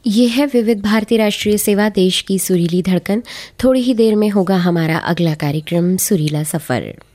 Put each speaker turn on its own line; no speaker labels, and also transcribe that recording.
ये है विविध भारती राष्ट्रीय सेवा, देश की सुरीली धड़कन। थोड़ी ही देर में होगा हमारा अगला कार्यक्रम सुरीला सफ़र।